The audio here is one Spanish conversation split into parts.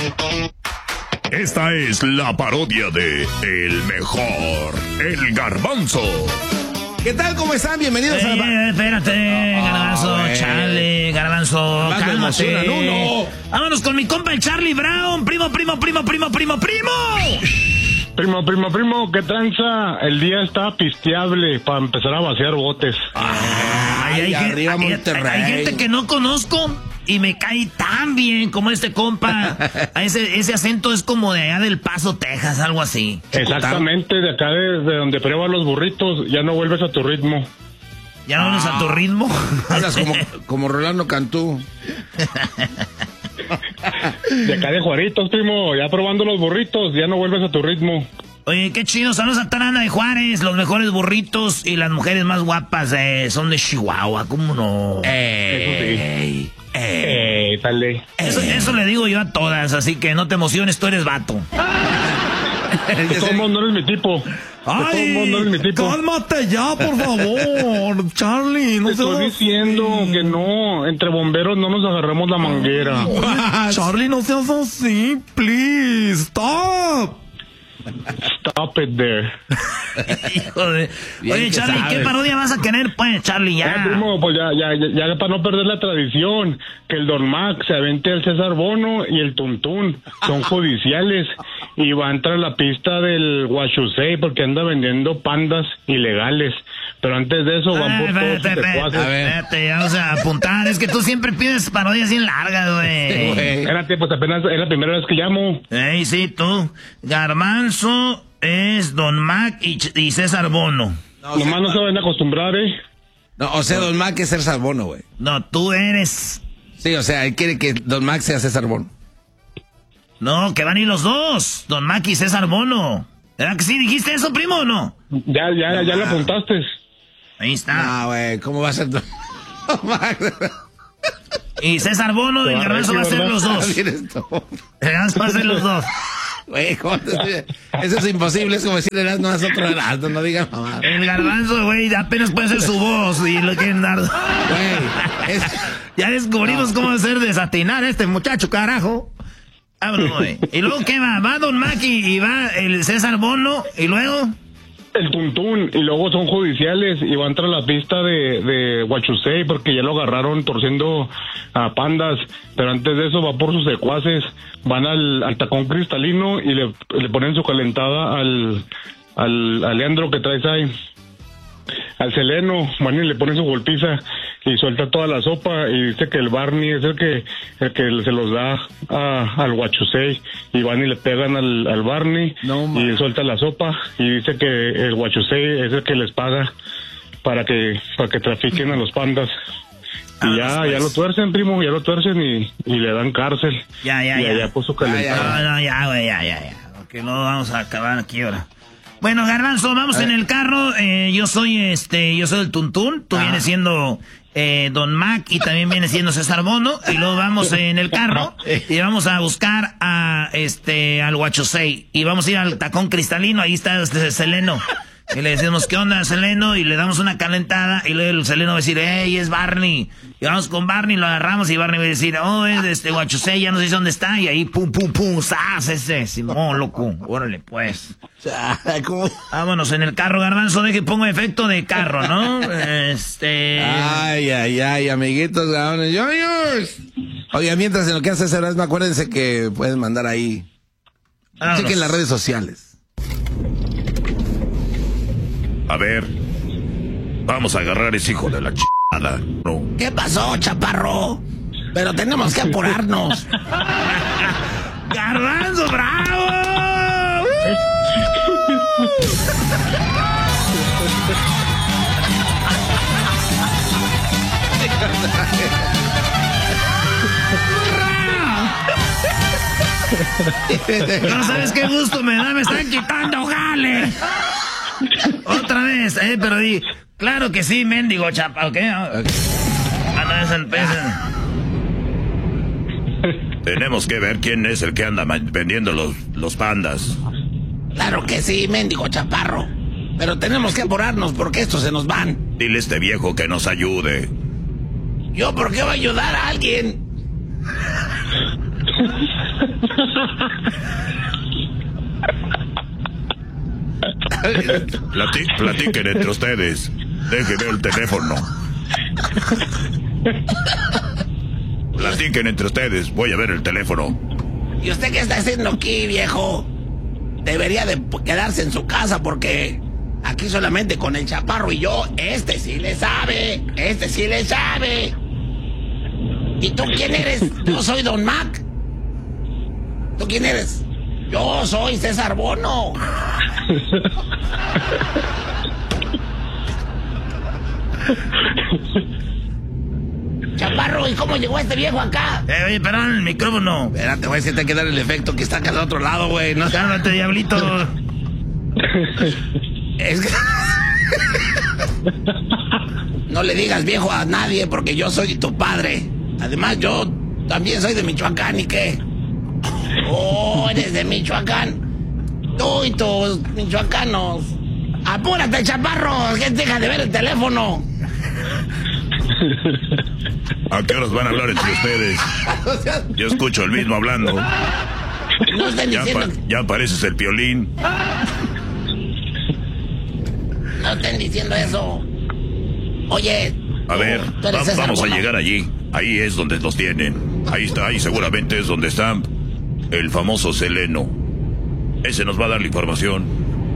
Esta es la parodia de El Mejor, El Garbanzo. ¿Qué tal? ¿Cómo están? Bienvenidos a... Espérate, Garbanzo, Charlie, Garbanzo, cálmate. No. Vámonos con mi compa el Charlie Brown, primo. Primo, ¿qué tranza? El día está pisteable para empezar a vaciar botes. Hay gente que no conozco y me cae tan bien como este compa. Ese acento es como de allá del Paso, Texas, algo así. Exactamente, de acá de donde pruebas los burritos, ya no vuelves a tu ritmo. ¿Ya no vuelves a tu ritmo? Hablas como Rolando Cantú. De acá de Juaritos, primo, ya probando los burritos, ya no vuelves a tu ritmo. Oye, qué chido, saludos a Tarana de Juárez, los mejores burritos y las mujeres más guapas son de Chihuahua, ¿cómo no? Dale. Eso le digo yo a todas, así que no te emociones, tú eres vato. De todos modos no eres mi tipo. Cálmate ya, por favor, Charlie. No te estoy diciendo que no, entre bomberos no nos agarramos la manguera. Charlie, no seas así, please, stop. Stop it there. Hijo de... Oye, Charlie, ¿qué parodia vas a querer, pues, Charlie? Ya. Primo, pues ya para no perder la tradición, que el Don Mac se avente al César Bono y el Tuntún son judiciales y va a entrar a la pista del Huachusei porque anda vendiendo pandas ilegales. Pero antes de eso van por todos sus secuaces. Espérate, vamos a apuntar. Es que tú siempre pides parodias bien largas, güey. Espérate, pues apenas es la primera vez que llamo. Sí, tú. Garbanzo es Don Mac y César Bono. No, nomás no se van a acostumbrar, No, o sea, Don Mac es César Bono, güey. No, tú eres. Sí, o sea, él quiere que Don Mac sea César Bono. No, que van a ir los dos. Don Mac y César Bono. ¿Verdad que sí dijiste eso, primo, o no? Ya le apuntaste. Ahí está. Ah, güey, ¿cómo va a ser Don Mac? Y César Bono y el Garbanzo va a ser los dos. El Garbanzo va a ser los dos. Güey, eso es imposible, es como decir Erasmo a otro Erasmo, no digas mamá. El Garbanzo, güey, apenas puede ser su voz y lo quieren dar. Güey, ya descubrimos cómo hacer desatinar a este muchacho, carajo. Vámonos, güey. ¿Y luego qué va? Va Don Mac y va el César Bono y luego... El Tuntún, y luego son judiciales y va a entrar a la pista de Huachusei porque ya lo agarraron torciendo a pandas, pero antes de eso va por sus secuaces, van al tacón cristalino y le ponen su calentada al Leandro que traes ahí, al Seleno, van y le ponen su golpiza y suelta toda la sopa y dice que el Barney es el que se los da al Huachusei y van y le pegan al Barney y suelta la sopa y dice que el Huachusei es el que les paga para que trafiquen a los pandas. Y ya lo tuercen, primo, ya lo tuercen y le dan cárcel. Ya. Puso calentada. Ya, güey, ya. Porque no vamos a acabar aquí ahora. Bueno, Garbanzo, vamos en el carro. Yo soy el Tuntún. Tú vienes siendo Don Mac y también viene siendo César Bono. Y luego vamos en el carro y vamos a buscar al Huachusei. Y vamos a ir al tacón cristalino. Ahí está Seleno. Y le decimos, ¿qué onda, Seleno? Y le damos una calentada. Y luego el Seleno va a decir, ¡ey, es Barney! Y vamos con Barney, lo agarramos y Barney va a decir, ¡oh, es Huachusei! Ya no sé dónde está. Y ahí, pum, ¡zas! Ese, Simón, loco. Órale, pues. ¿Cómo? Vámonos en el carro, Garbanzo. Deje pongo efecto de carro, ¿no? Ay, amiguitos, gabones. Oiga, mientras en lo que hace Erasmo, acuérdense que pueden mandar ahí. Chequen las redes sociales. A ver, vamos a agarrar ese hijo de la chingada. No. ¿Qué pasó, chaparro? Pero tenemos que apurarnos. ¡Garbanzo, bravo! No sabes qué gusto me da, me están quitando jale. Otra vez, pero di, claro que sí, mendigo chapa, ¿ok? No es el pez. Tenemos que ver quién es el que anda vendiendo los pandas. Claro que sí, mendigo chaparro. Pero tenemos que apurarnos porque estos se nos van. Dile a este viejo que nos ayude. ¿Yo por qué voy a ayudar a alguien? Platiquen entre ustedes. Dejen ver el teléfono. Platiquen entre ustedes. Voy a ver el teléfono. ¿Y usted qué está haciendo aquí, viejo? Debería de quedarse en su casa porque aquí solamente con el Chaparro y yo, este sí le sabe. ¿Y tú quién eres? Yo soy Don Mac. ¿Tú quién eres? Yo soy César Bono. Chaparro, ¿y cómo llegó este viejo acá? Oye, perdón, el micrófono. Espérate, güey, si te hay que dar el efecto que está acá al otro lado, güey. No, Cálmate, diablito. es que... No le digas viejo a nadie porque yo soy tu padre. Además, yo también soy de Michoacán, ¿y qué? Oh, eres de Michoacán. Tú y tus michoacanos. Apúrate, Chaparro, que deja de ver el teléfono. ¿A qué horas van a hablar entre ustedes? Yo escucho el mismo hablando. No estén diciendo... Ya pareces el Piolín. No estén diciendo eso. Oye... A ver, vamos a llegar allí. Ahí es donde los tienen. Ahí está, ahí seguramente es donde está el famoso Seleno. Ese nos va a dar la información.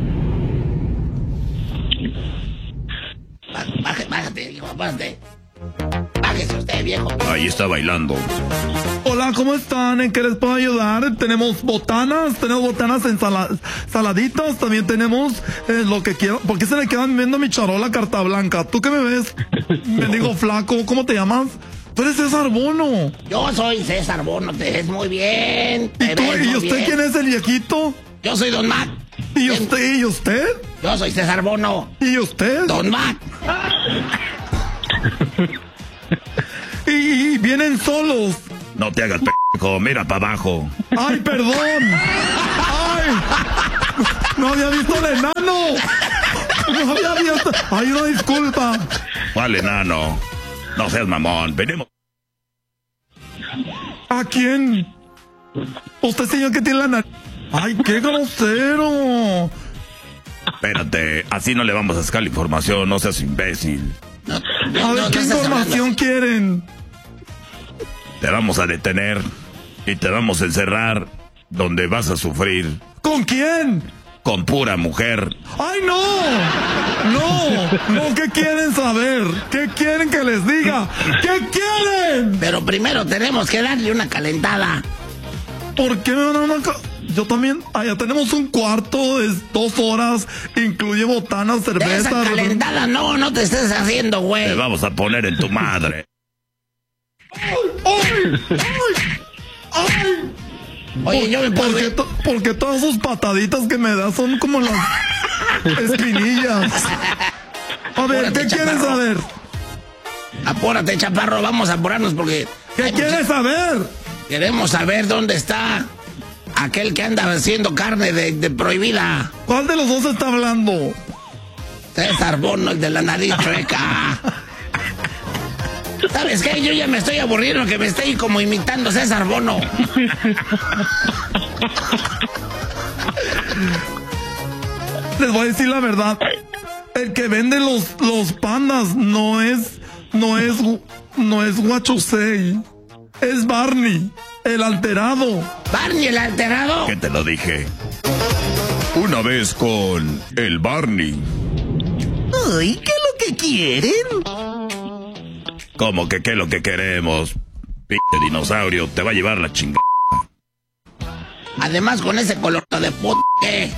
Bájate, hijo, bájate. Bájese usted, viejo. Ahí está bailando. Hola, ¿cómo están? ¿En qué les puedo ayudar? Tenemos botanas saladitas, también tenemos lo que quieran. ¿Por qué se le quedan viendo mi charola carta blanca? ¿Tú qué me ves? Me digo flaco, ¿cómo te llamas? Tú eres César Bono. Yo soy César Bono, te ves muy bien. ¿Y usted quién es el viejito? Yo soy Don Mac. ¿Y usted? Yo soy César Bono. ¿Y usted? Don Mac. Y vienen solos. No te hagas p***, mira para abajo. ¡Ay, perdón! ¡Ay! ¡No había visto el enano! ¡No había visto! ¡Ay, una disculpa! ¿Cuál enano? No seas mamón, venimos. ¿A quién? Usted, señor, que tiene la nariz. ¡Ay, qué grosero! Espérate, así no le vamos a sacar la información, no seas imbécil. A ver, ¿qué información quieren? Te vamos a detener y te vamos a encerrar donde vas a sufrir. ¿Con quién? Con pura mujer. ¡Ay, no! No, ¿qué quieren saber? ¿Qué quieren que les diga? ¿Qué quieren? Pero primero tenemos que darle una calentada. ¿Por qué me van a dar una Yo también, allá tenemos un cuarto de 2 horas, incluye botanas, cerveza. De esa calentada no te estés haciendo, güey. Te vamos a poner en tu madre. ¡Ay! Oye, yo me puedo... Porque todas sus pataditas que me das son como las espinillas. A ver, Apúrate, ¿qué quieres Chaparro. saber? Apúrate, Chaparro, vamos a apurarnos porque... ¿Qué quieres saber? Queremos saber dónde está aquel que anda haciendo carne de prohibida. ¿Cuál de los dos está hablando? César Bono, el de la nariz chueca. ¿Sabes qué? Yo ya me estoy aburriendo que me esté como imitando César Bono. Les voy a decir la verdad. El que vende los pandas no es Huachusei. Es Barney, el alterado. ¿Barney el alterado? ¿Qué te lo dije? Una vez con el Barney. Ay, ¿qué es lo que quieren? ¿Cómo que qué es lo que queremos? Pinche dinosaurio, te va a llevar la chingada. Además con ese color de puta que...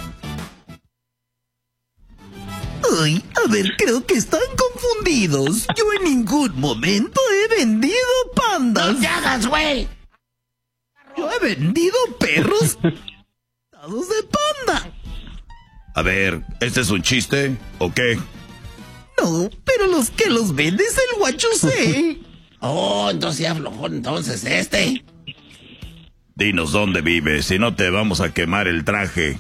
Ay, a ver, creo que están confundidos. Yo en ningún momento he vendido pandas. ¡No te hagas, güey! Yo he vendido perros dados de panda. A ver, ¿este es un chiste o qué? No, pero los que los vende es el Huachusei. Oh, entonces ya aflojó entonces este. Dinos dónde vives, si no te vamos a quemar el traje.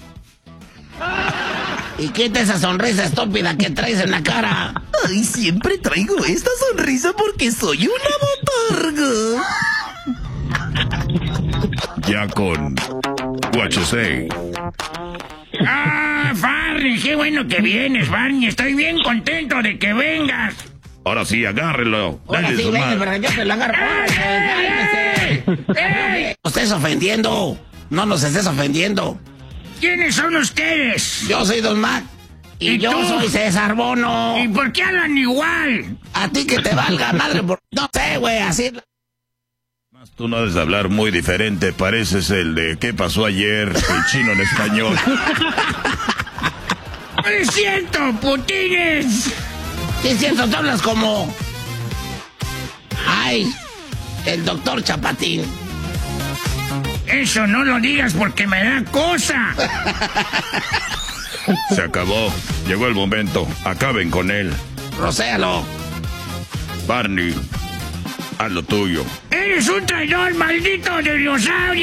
Y quita esa sonrisa estúpida que traes en la cara. Ay, siempre traigo esta sonrisa porque soy una botarga. ya con What You Say. Ah, Barney, qué bueno que vienes, Barney. Estoy bien contento de que vengas. Ahora sí, agárrelo. Ahora sí, ven, pero yo te lo agarro. No estés ofendiendo. No nos estés ofendiendo. ¿Quiénes son ustedes? Yo soy Don Mac. Y yo soy César Bono. ¿Y por qué hablan igual? A ti que te valga madre. No sé, güey, así... Tú no debes hablar muy diferente. Pareces el de ¿qué pasó ayer? El chino en español. ¡Es cierto, putines! Sí, es cierto, tú hablas como... Ay, el doctor Chapatín. Eso no lo digas porque me da cosa. Se acabó. Llegó el momento. Acaben con él. Rocéalo. Barney, haz lo tuyo. ¡Eres un traidor, maldito dinosaurio!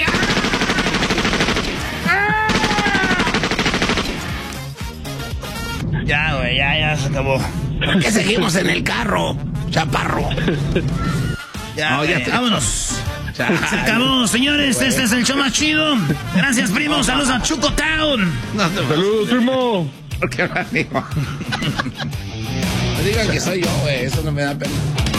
¡Ah! Ya, güey, ya se acabó. ¿Por qué seguimos en el carro, chaparro? Ya, vámonos. Se acabó, señores. Este es el show más chido. Gracias, primo. Saludos a Chuco Town. Saludos, primo. ¿Por qué no digo? No digan que soy yo, güey. Eso no me da pena.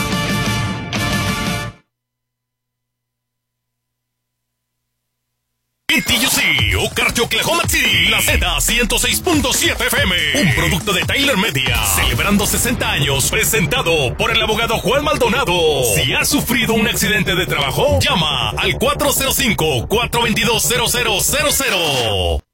TUC, Ocarte, Oklahoma City, la Z106.7 FM, un producto de Tyler Media, celebrando 60 años, presentado por el abogado Juan Maldonado. Si has sufrido un accidente de trabajo, llama al 405-422-0000.